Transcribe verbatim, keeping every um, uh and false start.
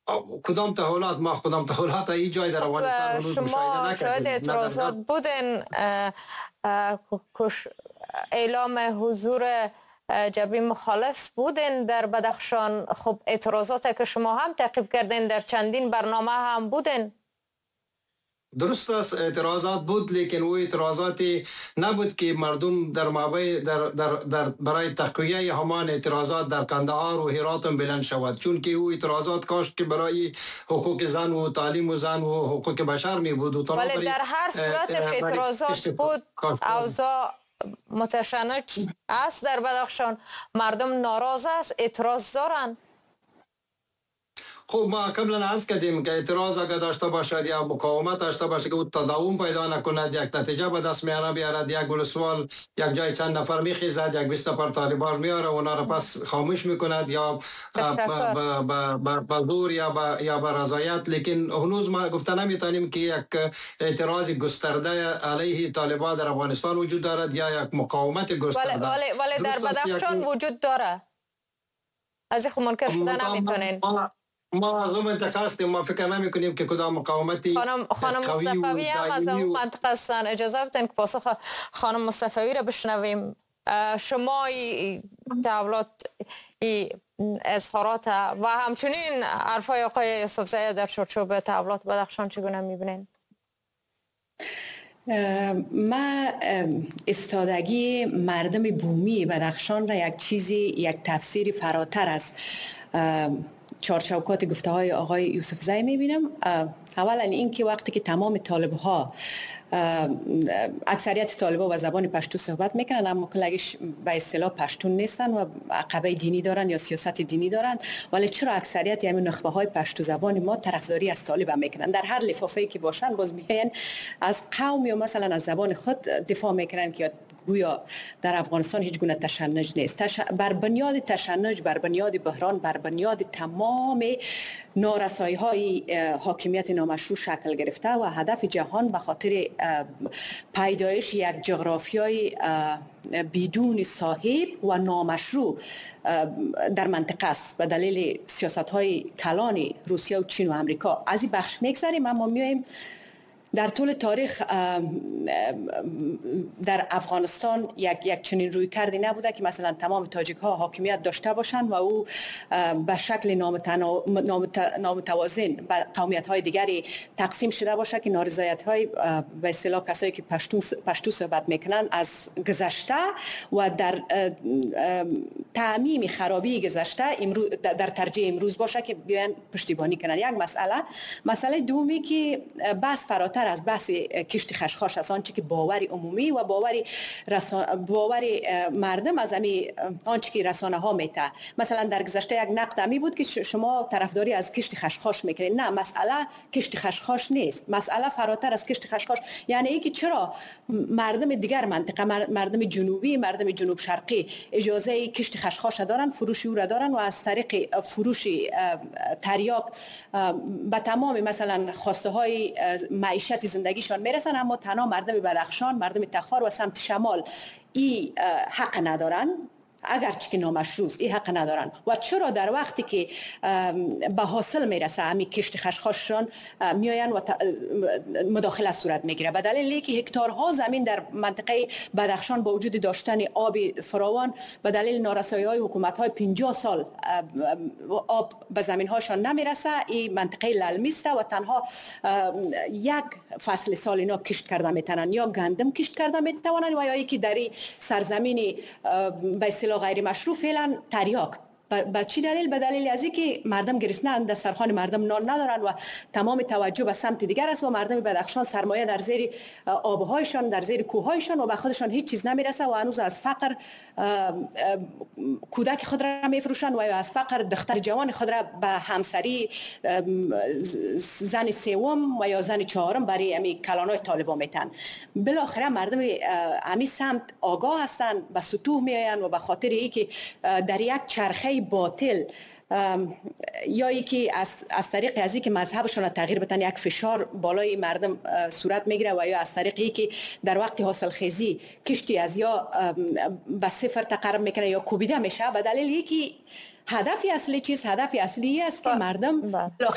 کدام تحولات؟ ما کدام تحولات این جای در افغانستان هنوز مشاهده شما نکردیم. شاید اعتراضات بودین، اعلام حضور جبهه مخالف بودین در بدخشان. خب اعتراضات که شما هم تعقیب کردین در چندین برنامه هم بودین. درست است، اعتراضات بود، لیکن او اعتراضاتی نبود که مردم در مابین در, در, در برای تقویه همان اعتراضات در قندهار و هرات بلند شود، چون که او اعتراضات کاش که برای حقوق زن و تعلیم و زن و حقوق بشر می بود. ولی در هر صورتش اعتراضات بود. اوضاع متشنج است در بدخشان، مردم ناراض است، اعتراض دارند. خب ما قبلا عرض کردیم که اعتراض اگر داشته باشد یا مقاومت داشته باشد که او تداوم پیدا نکند، یک نتیجه به دست میاره بیارد، یک گلسوال یک جای چند نفر میخیزد، یک بیست نفر طالبان میاره اونا را پس خاموش میکند یا به زور یا یا به رضایت. لیکن هنوز ما گفته نمیتونیم که یک اعتراض گسترده علیه طالبان در افغانستان وجود دارد یا یک مقاومت گسترده. ولی ولی در بدخشان وجود داره، از این منکر شده نمیتونین. ما از اون منطقه هستیم، ما فکر نمی کنیم که کدام مقاومتی خانم خانم مصطفی هم از اون منطقه هستن. اجازه بدین که پاسخ خانم مصطفی را بشنویم. شما ای تحولات ای اظهارات و همچنین حرفای آقای یوسفزی در چارچوب تحولات بدخشان چگونه میبینین؟ ما استادگی مردم بومی بدخشان را یک چیزی، یک تفسیری فراتر است چارچوکات گفته های آقای یوسفزی میبینم. اولا این که وقتی که تمام طالب ها، اکثریت طالب ها و زبان پشتو صحبت میکنن اما کلگیش به اصطلاح پشتون نیستن و عقبه دینی دارن یا سیاست دینی دارن، ولی چرا اکثریت همین نخبه های پشتو زبان ما طرفداری از طالب هم میکنن؟ در هر لفافه‌ای که باشن باز میگن از قوم یا مثلا از زبان خود دفاع میکنن که گویا در افغانستان هیچ گونه تشنج نیست. تش... بر بنیاد تشنج، بر بنیاد بحران، بر بنیاد تمام نارسایی های حاکمیت نامشروع شکل گرفته و هدف جهان به خاطر پیدایش یک جغرافیای بدون صاحب و نامشروع در منطقه است به دلیل سیاست های کلان روسیه و چین و امریکا. از این بخش میگذریم اما میایم در طول تاریخ در افغانستان یک یک چنین روی کردی نبوده که مثلا تمام تاجیک ها حاکمیت داشته باشند و او به شکل نامتوازن به قومیت های دیگری تقسیم شده باشه که نارضایت های به اصطلاح کسایی که پشتو پشتو صحبت میکنن از گذشته و در تعمیم خرابی گذشته امروز در ترجیح امروز باشه که بیان پشتیبانی کنن. یک مسئله مسئله دومی که بحث فراتر از بحث کشت خشخاش است، آنچه که باوری عمومی و باوری رسان... باوری مردم از امی آنچه که رسانه ها میته. مثلا در گذشته یک نقد امی بود که شما طرفداری از کشت خشخاش میکنید. نه، مسئله کشت خشخاش نیست، مسئله فراتر از کشت خشخاش. یعنی اینکه چرا مردم دیگر منطقه، مردم جنوبی، مردم جنوب شرقی اجازه کشت خشخاش دارن، فروش او را دارن و از طریق فروش تریاک به تمام مثلا خواسته های معیشت زندگیشان میرسن، اما تنها مردم بدخشان، مردم تخار و سمت شمال این حق ندارن، اگرچه که نامشروع است، این حق ندارن. و چرا در وقتی که به حاصل میرسه همین کشت خشخاششان میاین و مداخله صورت میگیره به دلیل اینکه هکتارها زمین در منطقه بدخشان با وجود داشتن آب فراوان به دلیل نارسایی های حکومت های پنجاه سال آب به زمین هاشان نمیرسه. این منطقه للمیسته و تنها یک فصل سال اینا کشت کرده میتونن، یا گندم کشت کرده میتونن و یا یکی در سرزمین به اصطلاح غیر مشروع فعلا تریاک. به چی دلیل؟ به دلیل از اینکه مردم گرسنه، دسترخوان مردم نان ندارن و تمام توجه به سمت دیگر است و مردم بدخشان سرمایه در زیر آبهایشان، در زیر کوههایشان و به خودشان هیچ چیز نمیرسه و هنوز از فقر کودک خود را میفروشن و از فقر دختر جوان خود را به همسری زن سوم و یا زن چهارم برای امی کلانای طالبان میتن. بالاخره مردم امی سمت آگاه هستند، به سطوح میآیند و به خاطر اینکه در یک چرخه باطل یا یکی از از طریق ازی که مذهبشون را تغییر بدن یک فشار بالای مردم صورت میگیره و یا از طریق اینکه در وقت حاصل خیزی کشتی از یا به صفر تقرب میکنه یا کوبیده میشه به دلیل اینکه هدفی اصلی چیز هدفی اصلی است که مردم